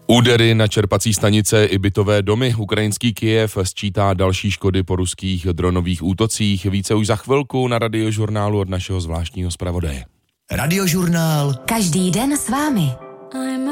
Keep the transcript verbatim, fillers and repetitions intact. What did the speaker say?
Údery na čerpací stanice i bytové domy. Ukrajinský Kyjev sčítá další škody po ruských dronových útocích. Více už za chvilku na Radiožurnálu od našeho zvláštního zpravodaje. Radiožurnál. Každý den s vámi.